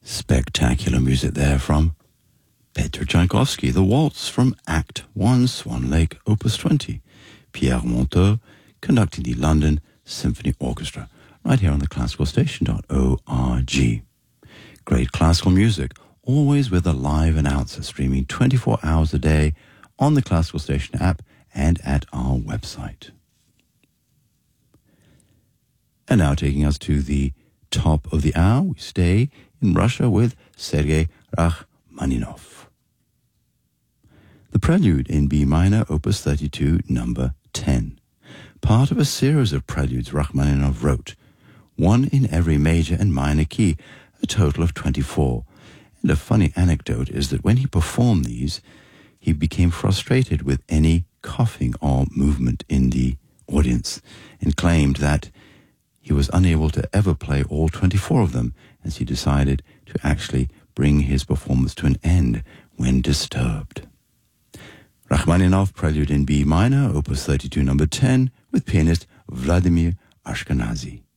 Spectacular music there from Petr Tchaikovsky, the waltz from Act 1, Swan Lake, Opus 20. Pierre Monteux conducting the London Symphony Orchestra, right here on the classicalstation.org. Great classical music, always with a live announcer, streaming 24 hours a day on the Classical Station app and at our website. And now taking us to the top of the hour, we stay in Russia with Sergei Rachmaninoff. The Prelude in B minor, Opus 32, number 10. Part of a series of preludes Rachmaninoff wrote, one in every major and minor key, a total of 24. And a funny anecdote is that when he performed these, he became frustrated with any coughing or movement in the audience and claimed that he was unable to ever play all 24 of them, as he decided to actually bring his performance to an end when disturbed. Rachmaninoff, Prelude in B minor, Opus 32, number 10, with pianist Vladimir Ashkenazy.